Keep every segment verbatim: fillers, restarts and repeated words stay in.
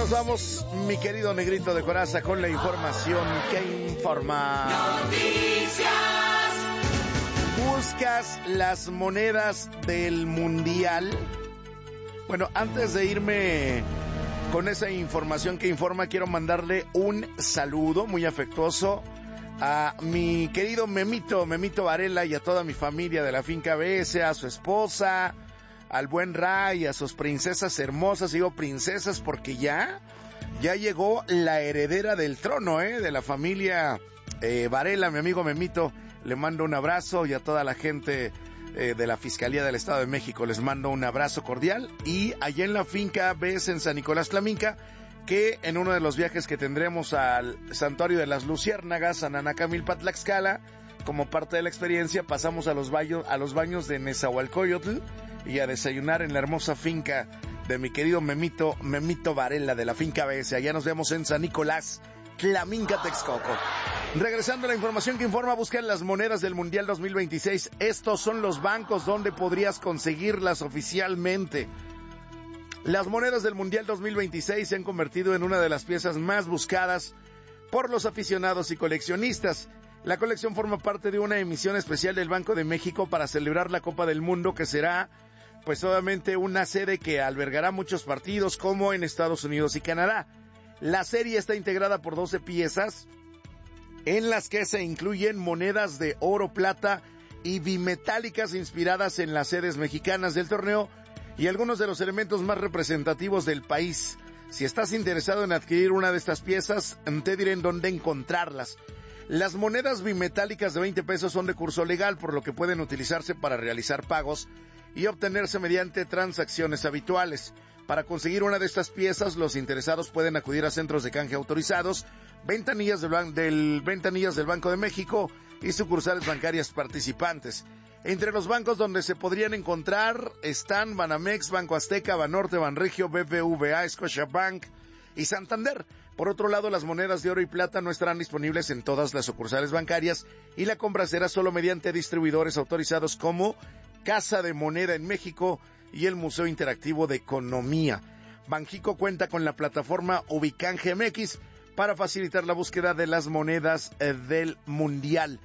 nos vamos, mi querido negrito de coraza, con la información que informa. Noticias. ¿Buscas las monedas del mundial? Bueno, antes de irme con esa información que informa, quiero mandarle un saludo muy afectuoso a mi querido Memito, Memito Varela, y a toda mi familia de la finca B S, a su esposa, al buen Ray, a sus princesas hermosas. Digo princesas porque ya, ya llegó la heredera del trono, eh, de la familia eh, Varela, mi amigo Memito. Le mando un abrazo, y a toda la gente eh, de la Fiscalía del Estado de México les mando un abrazo cordial. Y allá en la finca B S en San Nicolás Tlaminca, que en uno de los viajes que tendremos al Santuario de las Luciérnagas, a Nanacamilpa, Tlaxcala, como parte de la experiencia, pasamos a los baños, a los baños de Nezahualcóyotl y a desayunar en la hermosa finca de mi querido Memito, Memito Varela, de la finca B S. Allá nos vemos en San Nicolás, Tlaminca, Texcoco. Regresando a la información que informa, buscan las monedas del Mundial dos mil veintiséis. Estos son los bancos donde podrías conseguirlas oficialmente. Las monedas del Mundial dos mil veintiséis se han convertido en una de las piezas más buscadas por los aficionados y coleccionistas. La colección forma parte de una emisión especial del Banco de México para celebrar la Copa del Mundo, que será pues obviamente una sede que albergará muchos partidos, como en Estados Unidos y Canadá. La serie está integrada por doce piezas, en las que se incluyen monedas de oro, plata y bimetálicas inspiradas en las sedes mexicanas del torneo y algunos de los elementos más representativos del país. Si estás interesado en adquirir una de estas piezas, te diré en dónde encontrarlas. Las monedas bimetálicas de veinte pesos son de curso legal, por lo que pueden utilizarse para realizar pagos y obtenerse mediante transacciones habituales. Para conseguir una de estas piezas, los interesados pueden acudir a centros de canje autorizados, ventanillas del, ban- del, ventanillas del Banco de México y sucursales bancarias participantes. Entre los bancos donde se podrían encontrar están Banamex, Banco Azteca, Banorte, Banregio, B B V A, Scotiabank y Santander. Por otro lado, las monedas de oro y plata no estarán disponibles en todas las sucursales bancarias y la compra será solo mediante distribuidores autorizados como Casa de Moneda en México y el Museo Interactivo de Economía. Banxico cuenta con la plataforma Ubicanje M X para facilitar la búsqueda de las monedas eh, del Mundial,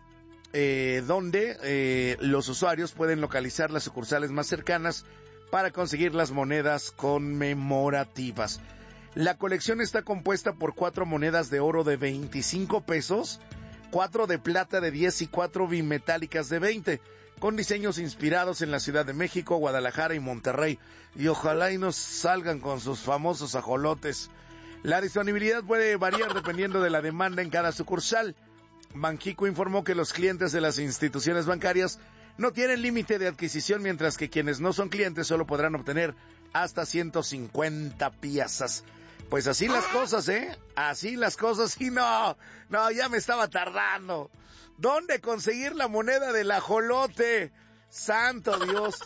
eh, donde eh, los usuarios pueden localizar las sucursales más cercanas para conseguir las monedas conmemorativas. La colección está compuesta por cuatro monedas de oro de veinticinco pesos, cuatro de plata de diez y cuatro bimetálicas de veinte, con diseños inspirados en la Ciudad de México, Guadalajara y Monterrey. Y ojalá y nos salgan con sus famosos ajolotes. La disponibilidad puede variar dependiendo de la demanda en cada sucursal. Banxico informó que los clientes de las instituciones bancarias no tienen límite de adquisición, mientras que quienes no son clientes solo podrán obtener hasta ciento cincuenta piezas. Pues así las cosas, ¿eh? Así las cosas. Y no, no, ya me estaba tardando. ¿Dónde conseguir la moneda del ajolote? ¡Santo Dios!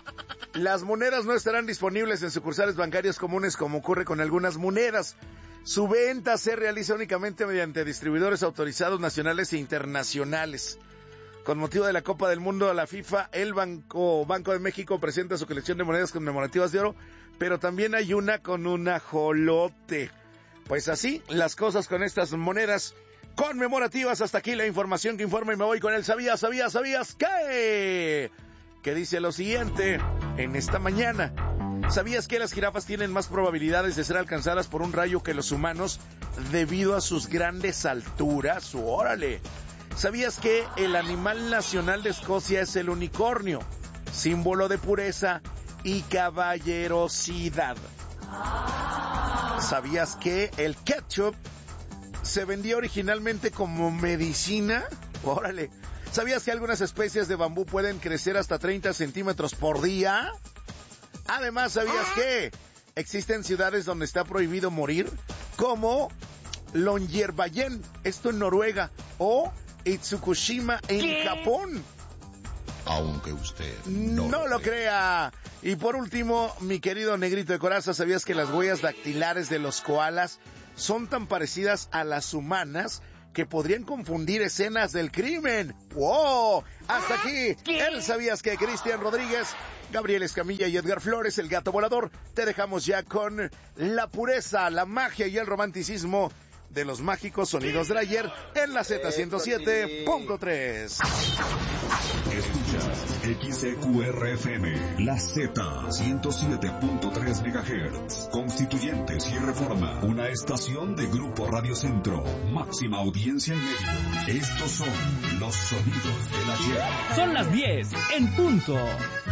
Las monedas no estarán disponibles en sucursales bancarias comunes, como ocurre con algunas monedas. Su venta se realiza únicamente mediante distribuidores autorizados nacionales e internacionales. Con motivo de la Copa del Mundo, la FIFA, el Banco, Banco de México presenta su colección de monedas conmemorativas de oro, pero también hay una con un ajolote. Pues así las cosas con estas monedas conmemorativas. Hasta aquí la información que informa, y me voy con el ¿Sabías, sabías, sabías qué? Que dice lo siguiente en esta mañana. ¿Sabías que las jirafas tienen más probabilidades de ser alcanzadas por un rayo que los humanos debido a sus grandes alturas? ¡Órale! ¿Sabías que el animal nacional de Escocia es el unicornio, símbolo de pureza y caballerosidad? ¿Sabías que el ketchup se vendía originalmente como medicina? ¡Órale! ¿Sabías que algunas especies de bambú pueden crecer hasta treinta centímetros por día? Además, ¿sabías que existen ciudades donde está prohibido morir? Como Longyearbyen, esto en Noruega, o Itsukushima en ¿Qué? Japón. Aunque usted no, no lo crea. Y por último, mi querido negrito de coraza, ¿sabías que las huellas dactilares de los koalas son tan parecidas a las humanas que podrían confundir escenas del crimen? ¡Wow! Hasta aquí, ¿Qué? Él ¿Sabías que? Cristian Rodríguez, Gabriel Escamilla y Edgar Flores, el gato volador. Te dejamos ya con la pureza, la magia y el romanticismo de los mágicos sonidos del ayer en la Z ciento siete punto tres. Escuchas X E Q R F M, la Z ciento siete punto tres megahertz, Constituyentes y Reforma, una estación de Grupo Radio Centro, máxima audiencia en medio. Estos son los sonidos del ayer. Son las diez en punto.